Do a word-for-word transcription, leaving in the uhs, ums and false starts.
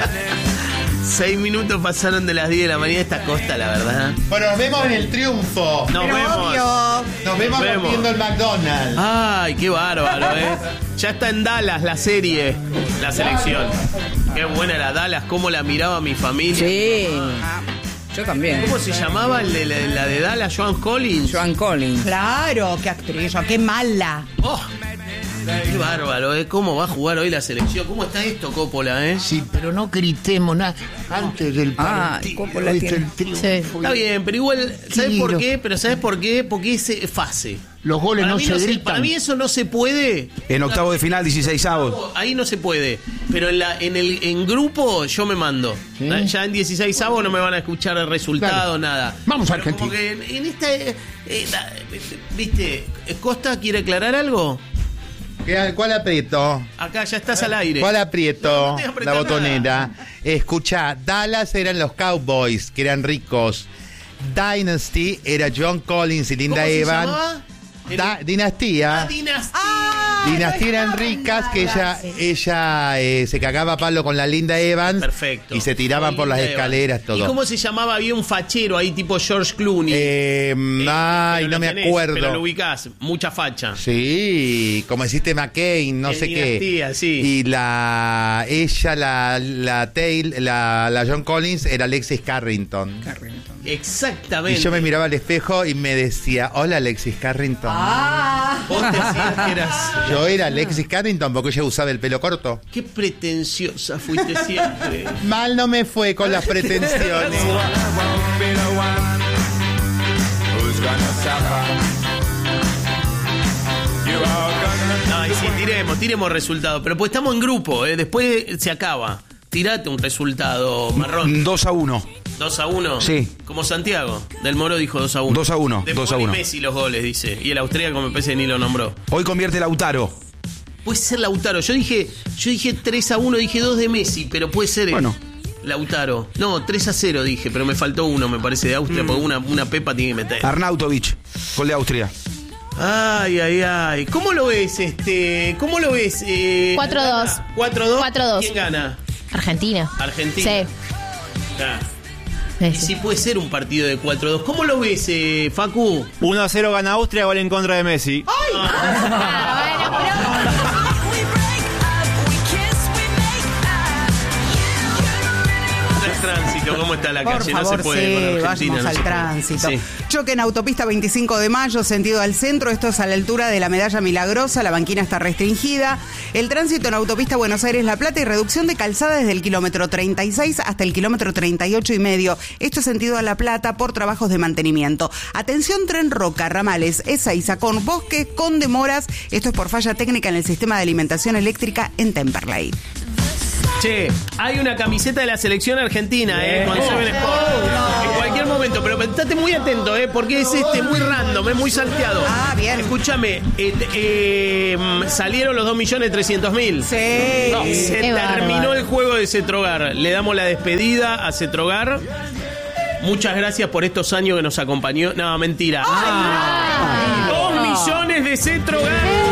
Seis minutos pasaron de las diez de la mañana esta costa, la verdad. Bueno, nos vemos en el triunfo. Nos Pero vemos. obvio. Nos vemos Nos vemos. rompiendo el McDonald's. Ay, qué bárbaro, ¿eh? Ya está en Dallas la serie, la selección. Qué buena era Dallas, cómo la miraba mi familia. Sí. Yo también. ¿Cómo se llamaba el de la, la de Dallas? Joan Collins. Joan Collins. Claro, qué actriz, qué mala. Oh, qué bárbaro, ¿eh? ¿Cómo va a jugar hoy la selección? ¿Cómo está esto, Coppola, eh? Sí, pero no gritemos nada antes del Ah, partido. Coppola Hoy tiene- está el triunfo. Sí. Está bien, pero igual, ¿sabes Tiro. por qué? Pero ¿sabes por qué? Porque es eh, fase. Los goles Para no mí se no se- gritan. para mí eso no se puede. En octavo de final, dieciseisavos. Ahí no se puede. Pero en la en el en grupo yo me mando. ¿Sí? Ya en dieciséis avos no me van a escuchar el resultado, Claro. nada. Vamos a Pero como Argentina. que en, en esta. eh, eh, la- ¿Viste? ¿Costa quiere aclarar algo? ¿Qué- ¿Cuál aprieto? Acá ya estás al aire. ¿Cuál aprieto? No, no te la apretás botonera. Escucha, Dallas eran los Cowboys, que eran ricos. Dynasty era John Collins y Linda ¿Cómo se Evans. llamaba? Da- dinastía. Ah, Dinastía. Ah, Dinastía eran no dejaban ricas que ella, nada, sí. ella eh, se cagaba a palo con la Linda Evans. Perfecto. Y se tiraban Con por las Linda escaleras, Evans. todo. ¿Y cómo se llamaba? Había un fachero ahí tipo George Clooney. Eh, Eh, ay, pero no lo me tenés, acuerdo. Pero lo ubicás, mucha facha. Sí, como hiciste McCain, no En sé qué. Dinastía, sí. Y la ella, la, la Tail, la, la John Collins era Alexis Carrington. Exactamente. Y yo me miraba al espejo y me decía, hola Alexis Carrington. Ah, Vos decías que eras. Yo era Alexis Carrington porque ella usaba el pelo corto. Qué pretenciosa fuiste siempre. Mal no me fue con las pretensiones. No, y sí, tiremos, tiremos resultados. Pero pues estamos en grupo, ¿eh? Después se acaba. Tirate un resultado, Marrón. dos a uno. dos a uno. Sí. Como Santiago. Del Moro dijo dos a uno. dos a uno, De dos a Paul y uno. Messi los goles, dice. Y el austríaco me parece que ni lo nombró. Hoy convierte Lautaro. Puede ser Lautaro. Yo dije, yo dije tres a uno, dije dos de Messi, pero puede ser. Bueno. Lautaro. No, tres a cero dije, pero me faltó uno, me parece, de Austria, porque una, una pepa tiene que meter. Arnautovic, gol de Austria. Ay, ay, ay. ¿Cómo lo ves, este? ¿Cómo lo ves? Eh, cuatro a dos. cuatro a dos. cuatro a dos. ¿Quién gana? Argentina. Argentina. Sí. Ah. Sí, Y sí. sí puede ser un partido de cuatro a dos. ¿Cómo lo ves, eh, Facu? uno a cero gana Austria, gol en contra de Messi. Ah, bueno, pero... El tránsito, ¿cómo está la por calle? favor, no se puede sí, con Argentina. vayamos no al se puede. tránsito. Sí. Choque en autopista veinticinco de mayo, sentido al centro. Esto es a la altura de la Medalla Milagrosa. La banquina está restringida. El tránsito en autopista Buenos Aires-La Plata y reducción de calzada desde el kilómetro treinta y seis hasta el kilómetro treinta y ocho y medio. Esto es sentido a La Plata por trabajos de mantenimiento. Atención, Tren Roca, ramales Ezeiza con Bosque con demoras. Esto es por falla técnica en el sistema de alimentación eléctrica en Temperley. Che, hay una camiseta de la selección argentina, ¿eh? Con Seven Sport. En cualquier momento, pero estate muy atento, ¿eh? Porque es este muy random, es muy salteado. Ah, bien. Escúchame, eh, eh, salieron los dos millones trescientos mil. Sí. Se Qué terminó bárbaro. el juego de Cetrogar. Le damos la despedida a Cetrogar. Muchas gracias por estos años que nos acompañó. No, mentira. Dos millones de Cetrogar.